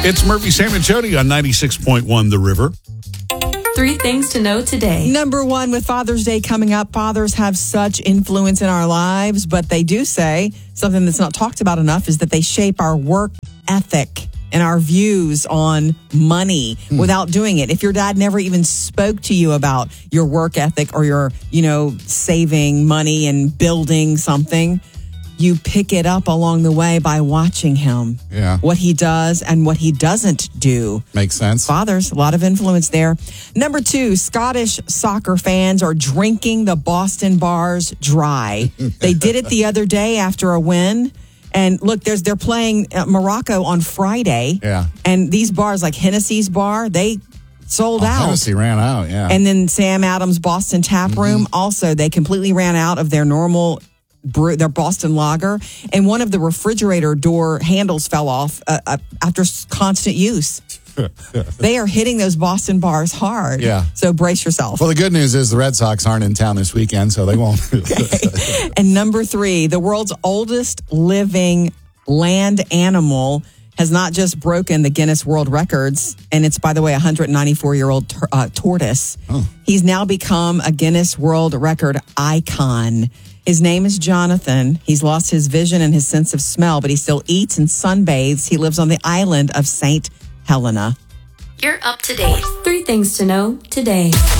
It's Murphy, Sam, and Jody on 96.1 The River. 3 things to know today. Number 1, with Father's Day coming up, fathers have such influence in our lives, but they do say something that's not talked about enough is that they shape our work ethic and our views on money without doing it. If your dad never even spoke to you about your work ethic or your, saving money and building something, you pick it up along the way by watching him. Yeah. What he does and what he doesn't do. Makes sense. Fathers, a lot of influence there. Number 2, Scottish soccer fans are drinking the Boston bars dry. They did it the other day after a win. And look, they're playing Morocco on Friday. Yeah. And these bars, like Hennessy's bar, they sold out. Hennessy ran out, yeah. And then Sam Adams' Boston Tap Room, also, they completely ran out of their normal their Boston lager, and one of the refrigerator door handles fell off after constant use. They are hitting those Boston bars hard. Yeah. So brace yourself. Well, the good news is the Red Sox aren't in town this weekend, so they won't. Okay. And number 3, the world's oldest living land animal has not just broken the Guinness World Records, and it's, by the way, a 194-year-old tortoise. Oh. He's now become a Guinness World Record icon. His name is Jonathan. He's lost his vision and his sense of smell, but he still eats and sunbathes. He lives on the island of St. Helena. You're up to date. 3 things to know today.